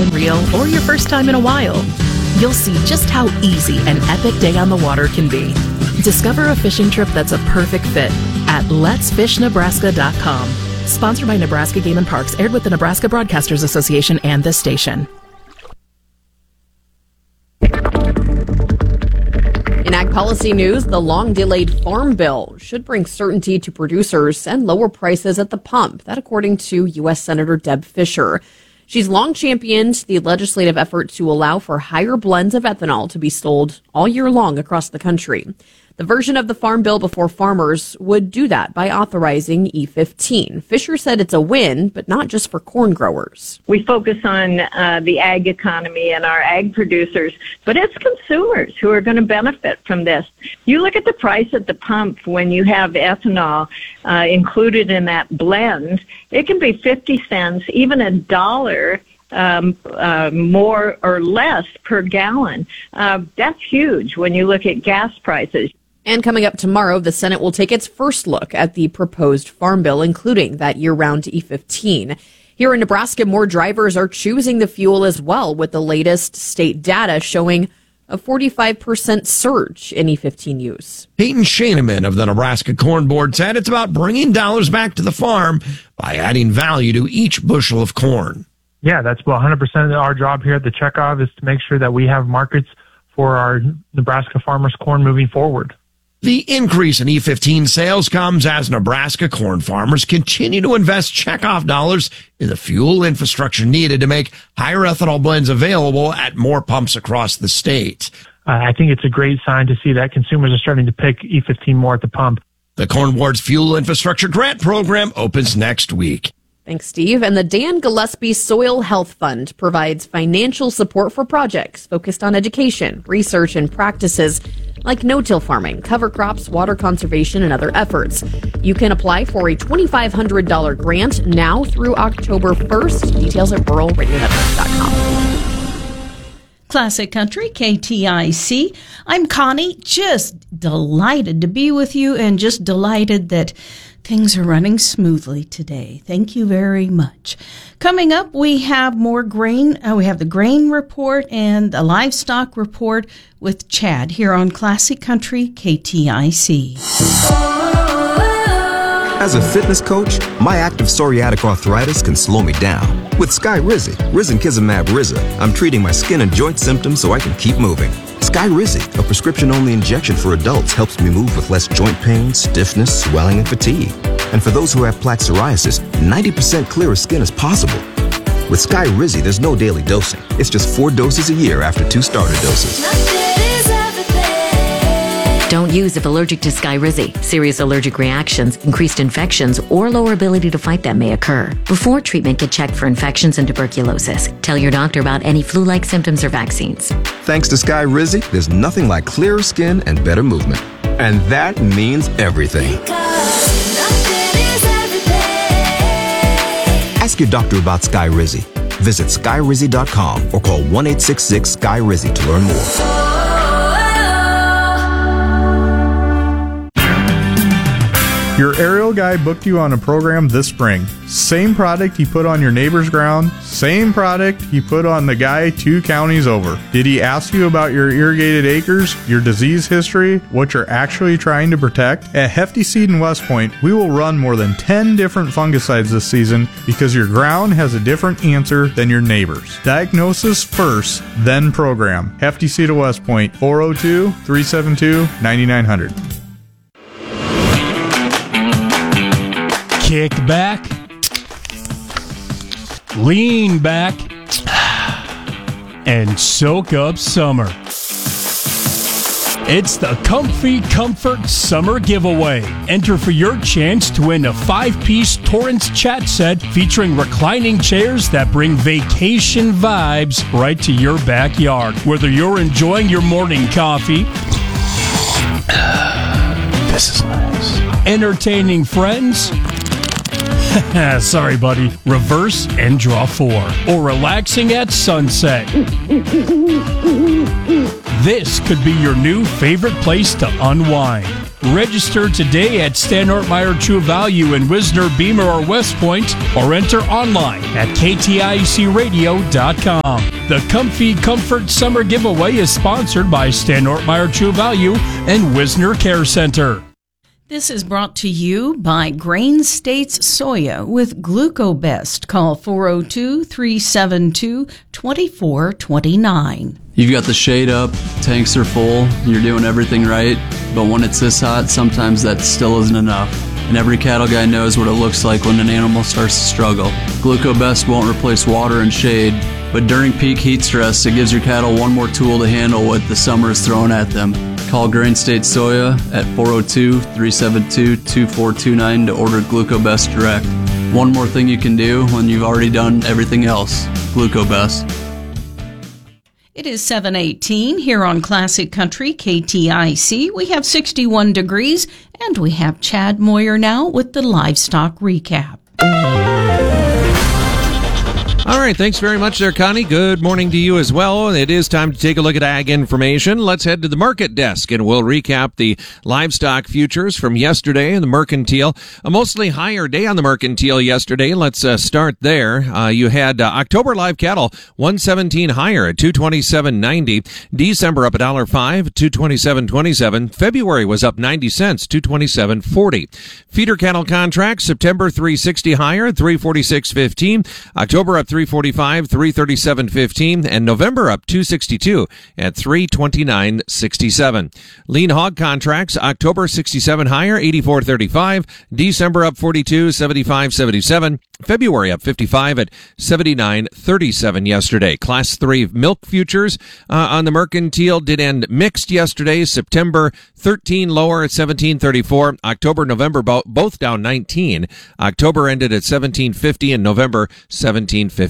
in Rio or your first time in a while, you'll see just how easy an epic day on the water can be. Discover a fishing trip that's a perfect fit at letsfishnebraska.com. Sponsored by Nebraska Game and Parks, aired with the Nebraska Broadcasters Association and this station. In ag policy news, the long-delayed Farm Bill should bring certainty to producers and lower prices at the pump. That according to U.S. Senator Deb Fischer. She's long championed the legislative effort to allow for higher blends of ethanol to be sold all year long across the country. The version of the Farm Bill before farmers would do that by authorizing E15. Fisher said it's a win, but not just for corn growers. We focus on the ag economy and our ag producers, but it's consumers who are going to benefit from this. You look at the price at the pump when you have ethanol included in that blend, it can be 50 cents, even $1. More or less per gallon. That's huge when you look at gas prices. And coming up tomorrow, the Senate will take its first look at the proposed Farm Bill, including that year-round E15. Here in Nebraska, more drivers are choosing the fuel as well, with the latest state data showing a 45% surge in E15 use. Peyton Shaneman of the Nebraska Corn Board said it's about bringing dollars back to the farm by adding value to each bushel of corn. Yeah, that's about 100% of our job here at the Chekhov is to make sure that we have markets for our Nebraska farmers' corn moving forward. The increase in E15 sales comes as Nebraska corn farmers continue to invest Chekhov dollars in the fuel infrastructure needed to make higher ethanol blends available at more pumps across the state. I think it's a great sign to see that consumers are starting to pick E15 more at the pump. The Corn Board's Fuel Infrastructure Grant Program opens next week. Thanks, Steve. And the Dan Gillespie Soil Health Fund provides financial support for projects focused on education, research, and practices like no-till farming, cover crops, water conservation, and other efforts. You can apply for a $2,500 grant now through October 1st. Details at ruralradionetwork.com. Classic Country, KTIC. I'm Connie, just delighted to be with you and just delighted that things are running smoothly today. Thank you very much. Coming up, we have more grain. We have the grain report and the livestock report with Chad here on Classic Country, KTIC. As a fitness coach, my active psoriatic arthritis can slow me down. With Skyrizi, risankizumab Riza, I'm treating my skin and joint symptoms so I can keep moving. Skyrizi, a prescription-only injection for adults, helps me move with less joint pain, stiffness, swelling, and fatigue. And for those who have plaque psoriasis, 90% clearer skin is possible. With Skyrizi, there's no daily dosing. It's just 4 doses a year after 2 starter doses. Don't use if allergic to Skyrizi. Serious allergic reactions, increased infections, or lower ability to fight them may occur. Before treatment, get checked for infections and tuberculosis. Tell your doctor about any flu-like symptoms or vaccines. Thanks to Skyrizi, there's nothing like clearer skin and better movement. And that means everything. Ask your doctor about Skyrizi. Visit Skyrizi.com or call 1-866-SKY-RIZI to learn more. Your aerial guy booked you on a program this spring. Same product he put on your neighbor's ground, same product he put on the guy 2 counties over. Did he ask you about your irrigated acres, your disease history, what you're actually trying to protect? At Hefty Seed in West Point, we will run more than 10 different fungicides this season because your ground has a different answer than your neighbor's. Diagnosis first, then program. Hefty Seed of West Point, 402-372-9900. Kick back, lean back, and soak up summer. It's the Comfy Comfort Summer Giveaway. Enter for your chance to win a 5-piece Torrance chat set featuring reclining chairs that bring vacation vibes right to your backyard. Whether you're enjoying your morning coffee, this is nice, entertaining friends, sorry, buddy. Reverse and draw 4. Or relaxing at sunset. This could be your new favorite place to unwind. Register today at Stan Ortmeyer True Value in Wisner, Beamer, or West Point, or enter online at KTICradio.com. The Comfy Comfort Summer Giveaway is sponsored by Stan Ortmeyer True Value and Wisner Care Center. This is brought to you by Grain States Soya with GlucoBest. Call 402-372-2429. You've got the shade up, tanks are full, you're doing everything right, but when it's this hot, sometimes that still isn't enough. And every cattle guy knows what it looks like when an animal starts to struggle. GlucoBest won't replace water and shade, but during peak heat stress, it gives your cattle one more tool to handle what the summer is throwing at them. Call Grain State Soya at 402-372-2429 to order GlucoBest direct. One more thing you can do when you've already done everything else. GlucoBest. It is 7:18 here on Classic Country KTIC. We have 61 degrees, and we have Chad Moyer now with the livestock recap. All right, thanks very much there, Connie. Good morning to you as well. It is time to take a look at ag information. Let's head to the market desk, and we'll recap the livestock futures from yesterday in the Mercantile. A mostly higher day on the Mercantile yesterday. Let's start there. You had October live cattle 117 higher at 227.90. December up $1.05, 227.27. February was up 90 cents, 227.40. Feeder cattle contracts September 360 higher at 346.15. October up 345, 337.15, and November up 262 at 329.67. Lean hog contracts October 67 higher, 84.35. December up 42, 75.77. February up 55 at 79.37 yesterday. Class 3 milk futures on the Mercantile did end mixed yesterday. September 13 lower at 17.34. October, November both down 19. October ended at 17.50 and November 17.51.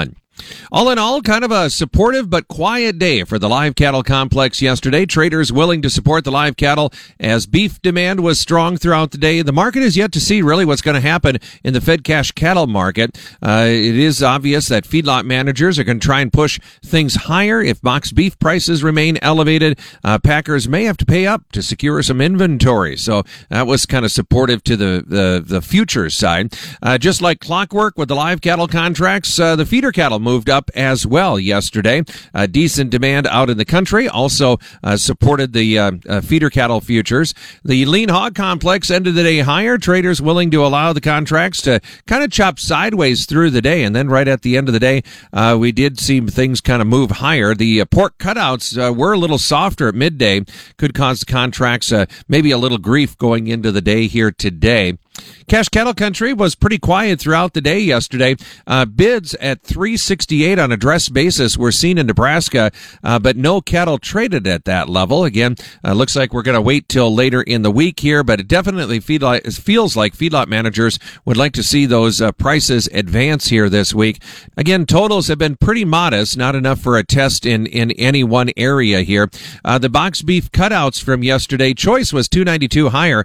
All in all, kind of a supportive but quiet day for the live cattle complex yesterday. Traders willing to support the live cattle as beef demand was strong throughout the day. The market is yet to see really what's going to happen in the fed cash cattle market. It is obvious that feedlot managers are going to try and push things higher. If box beef prices remain elevated, packers may have to pay up to secure some inventory. So that was kind of supportive to the futures side. Just like clockwork with the live cattle contracts, the feeder cattle moved up as well yesterday. Decent demand out in the country also supported the feeder cattle futures. The lean hog complex ended the day higher. Traders willing to allow the contracts to kind of chop sideways through the day, and then right at the end of the day, we did see things kind of move higher. The pork cutouts were a little softer at midday. Could cause the contracts maybe a little grief going into the day here today. Cash cattle country was pretty quiet throughout the day yesterday. Bids at $368 on a dress basis were seen in Nebraska, but no cattle traded at that level. Again, looks like we're going to wait till later in the week here, but it definitely feels like feedlot managers would like to see those prices advance here this week. Again, totals have been pretty modest, not enough for a test in any one area here. The box beef cutouts from yesterday, choice was $292 higher,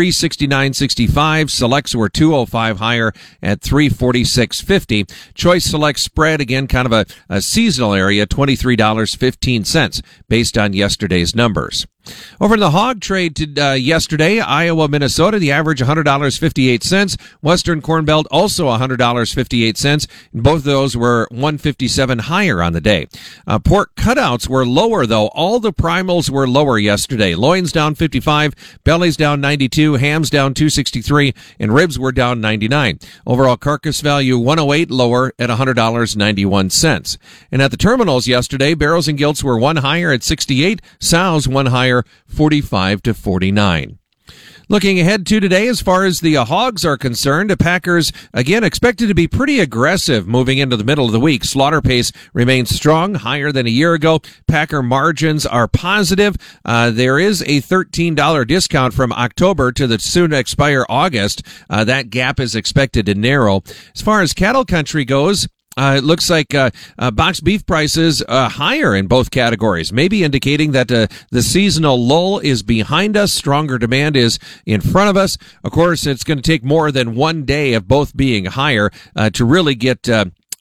$369.65. Selects were $205 higher at $346.50. Choice select spread, again, kind of a seasonal area, $23.15 based on yesterday's numbers. Over in the hog trade yesterday, Iowa, Minnesota, the average $100.58. Western Corn Belt also $100.58. Both of those were $157 higher on the day. Pork cutouts were lower, though. All the primals were lower yesterday. Loins down 55, bellies down 92, hams down 263, and ribs were down 99. Overall carcass value 108 lower at $100.91. And at the terminals yesterday, barrels and gilts were one higher at 68, sows one higher 45 to 49. Looking ahead to today, as far as the hogs are concerned, the packers, again, expected to be pretty aggressive moving into the middle of the week. Slaughter pace remains strong, higher than a year ago. Packer margins are positive. There is a $13 discount from October to the soon-expire August. That gap is expected to narrow. As far as cattle country goes, it looks like box beef prices higher in both categories, maybe indicating that the seasonal lull is behind us. Stronger demand is in front of us. Of course, it's going to take more than one day of both being higher to really get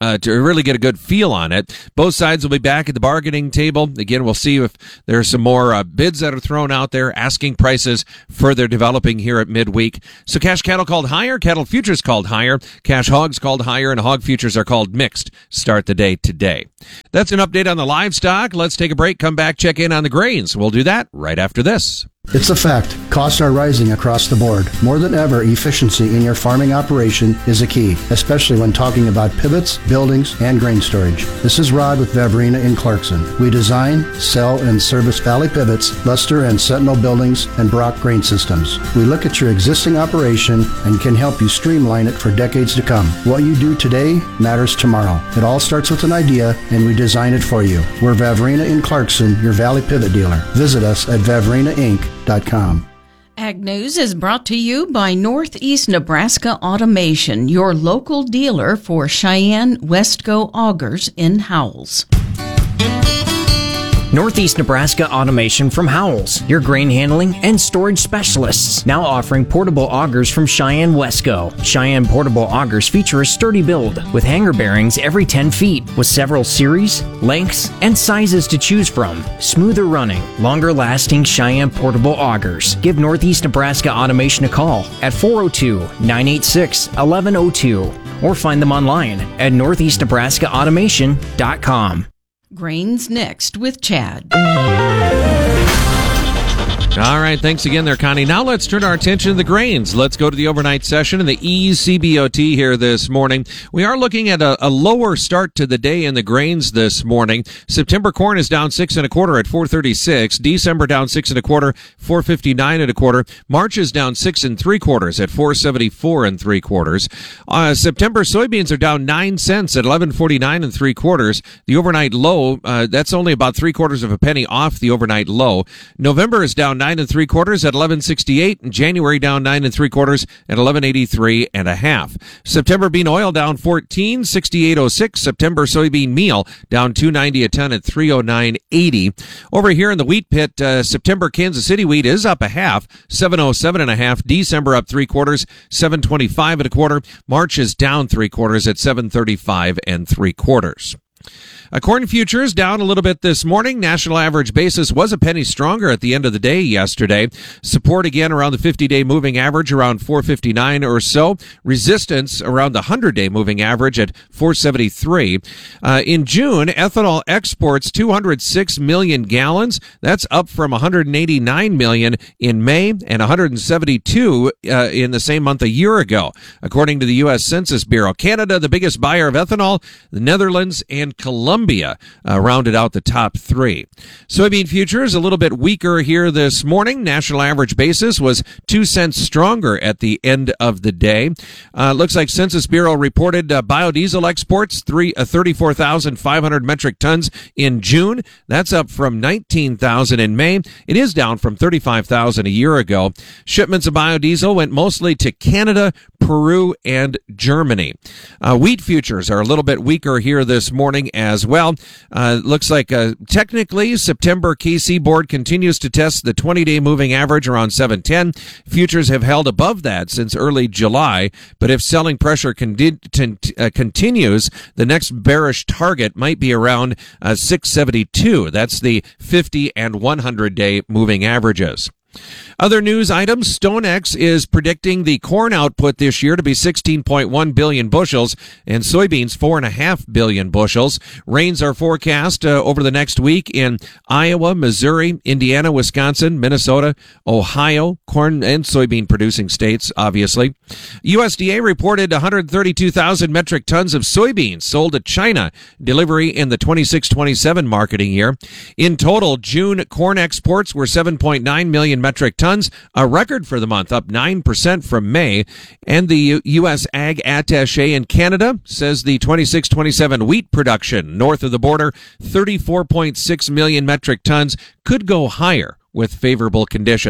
to really get a good feel on it. Both sides will be back at the bargaining table. Again, we'll see if there's some more bids that are thrown out there, asking prices further developing here at midweek. So cash cattle called higher, cattle futures called higher, cash hogs called higher, and hog futures are called mixed. Start the day today. That's an update on the livestock. Let's take a break, come back, check in on the grains. We'll do that right after this. It's a fact. Costs are rising across the board. More than ever, efficiency in your farming operation is a key, especially when talking about pivots, buildings, and grain storage. This is Rod with Vavrina in Clarkson. We design, sell, and service Valley Pivots, Luster and Sentinel buildings, and Brock grain systems. We look at your existing operation and can help you streamline it for decades to come. What you do today matters tomorrow. It all starts with an idea, and we design it for you. We're Vavrina in Clarkson, your Valley Pivot dealer. Visit us at VavrinaInc.com. Ag News is brought to you by Northeast Nebraska Automation, your local dealer for Cheyenne Westco augers in Howells. Northeast Nebraska Automation from Howells, your grain handling and storage specialists. Now offering portable augers from Cheyenne Westco. Cheyenne portable augers feature a sturdy build with hanger bearings every 10 feet with several series, lengths, and sizes to choose from. Smoother running, longer lasting Cheyenne portable augers. Give Northeast Nebraska Automation a call at 402-986-1102 or find them online at northeastnebraskaautomation.com. Grains next with Chad. All right, thanks again there, Connie. Now let's turn our attention to the grains. Let's go to the overnight session in the ECBOT here this morning. We are looking at a lower start to the day in the grains this morning. September corn is down 6 1/4 at 436. December down 6 1/4, 459 1/4. March is down 6 3/4 at 474 3/4. September soybeans are down 9 cents at 11.49 3/4. The overnight low, that's only about 3/4 of a penny off the overnight low. November is down 9 3/4 at 11.68, and January down 9 3/4 at 11.83 1/2. September bean oil down 14, 68.06. September soybean meal down 2.90 a ton at 309.80. Over here in the wheat pit, September Kansas City wheat is up 1/2, 707 1/2. December up 3/4, 725 1/4. March is down 3/4 at 735 3/4. Corn futures down a little bit this morning. National average basis was a penny stronger at the end of the day yesterday. Support again around the 50-day moving average around 459 or so. Resistance around the 100-day moving average at 473. In June, ethanol exports 206 million gallons. That's up from 189 million in May and 172 in the same month a year ago, according to the U.S. Census Bureau. Canada, the biggest buyer of ethanol, the Netherlands, and Colombia rounded out the top three. Soybean futures a little bit weaker here this morning. National average basis was 2 cents stronger at the end of the day. Looks like Census Bureau reported biodiesel exports 34,500 metric tons in June. That's up from 19,000 in May. It is down from 35,000 a year ago. Shipments of biodiesel went mostly to Canada, Peru, and Germany. Wheat futures are a little bit weaker here this morning as well. Looks like technically September KC board continues to test the 20-day moving average around 710. Futures have held above that since early July, but if selling pressure continues, the next bearish target might be around 672. That's the 50 and 100-day moving averages. Other news items, StoneX is predicting the corn output this year to be 16.1 billion bushels and soybeans 4.5 billion bushels. Rains are forecast over the next week in Iowa, Missouri, Indiana, Wisconsin, Minnesota, Ohio, corn and soybean producing states, obviously. USDA reported 132,000 metric tons of soybeans sold to China, delivery in the 26-27 marketing year. In total, June corn exports were 7.9 million metric tons, a record for the month, up 9% from May. And the U.S. Ag Attaché in Canada says the 26-27 wheat production north of the border, 34.6 million metric tons, could go higher with favorable conditions.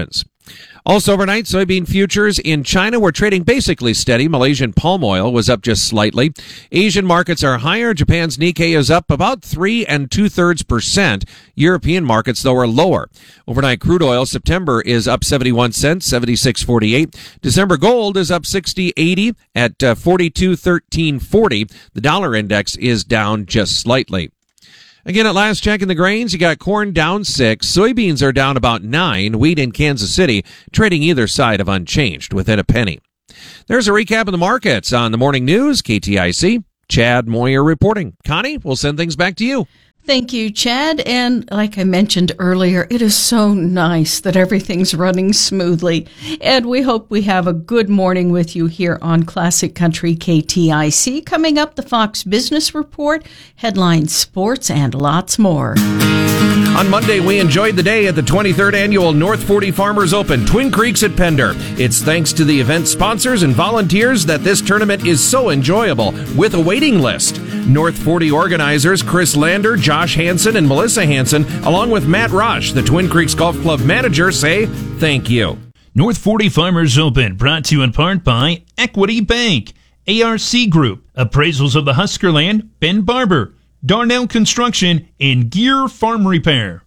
Also overnight, soybean futures in China were trading basically steady. Malaysian palm oil was up just slightly. Asian markets are higher. Japan's Nikkei is up about 3 2/3%. European markets, though, are lower. Overnight crude oil, September is up 71 cents, 76.48. December gold is up 60.80 at 42.1340. The dollar index is down just slightly. Again, at last check in the grains, you got corn down 6, soybeans are down about 9, wheat in Kansas City trading either side of unchanged within a penny. There's a recap of the markets on the morning news, KTIC. Chad Moyer reporting. Connie, we'll send things back to you. Thank you, Chad. And like I mentioned earlier, it is so nice that everything's running smoothly. And we hope we have a good morning with you here on Classic Country KTIC. Coming up, the Fox Business Report, headlines, sports, and lots more. On Monday, we enjoyed the day at the 23rd Annual North 40 Farmers Open, Twin Creeks at Pender. It's thanks to the event sponsors and volunteers that this tournament is so enjoyable, with a waiting list. North 40 organizers Chris Lander, Josh Hansen, and Melissa Hansen, along with Matt Rush, the Twin Creeks Golf Club manager, say thank you. North 40 Farmers Open, brought to you in part by Equity Bank, ARC Group, Appraisals of the Husker Land, Ben Barber, Darnell Construction, and Gear Farm Repair.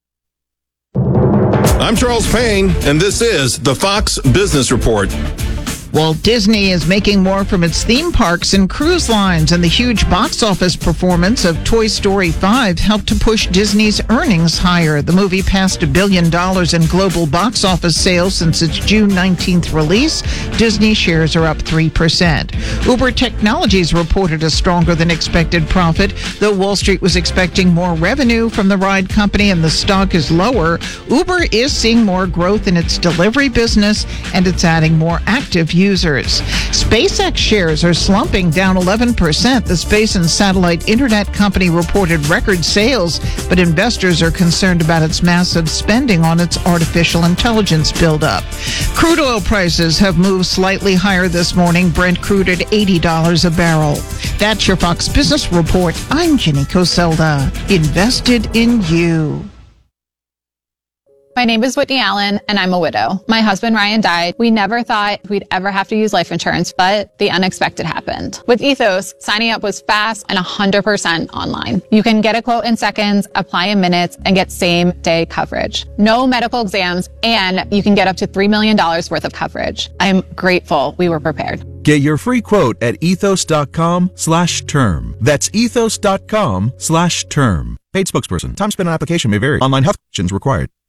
I'm Charles Payne, and this is the Fox Business Report. Walt Disney is making more from its theme parks and cruise lines, and the huge box office performance of Toy Story 5 helped to push Disney's earnings higher. The movie passed $1 billion in global box office sales since its June 19th release. Disney shares are up 3%. Uber Technologies reported a stronger than expected profit, though Wall Street was expecting more revenue from the ride company and the stock is lower. Uber is seeing more growth in its delivery business, and it's adding more active users. SpaceX shares are slumping, down 11%. The space and satellite internet company reported record sales, but investors are concerned about its massive spending on its artificial intelligence buildup. Crude oil prices have moved slightly higher this morning. Brent crude at $80 a barrel. That's your Fox Business Report. I'm Jenny Coselda. Invested in you. My name is Whitney Allen, and I'm a widow. My husband, Ryan, died. We never thought we'd ever have to use life insurance, but the unexpected happened. With Ethos, signing up was fast and 100% online. You can get a quote in seconds, apply in minutes, and get same-day coverage. No medical exams, and you can get up to $3 million worth of coverage. I'm grateful we were prepared. Get your free quote at ethos.com/term. That's ethos.com/term. Paid spokesperson. Time spent on application may vary. Online health questions required.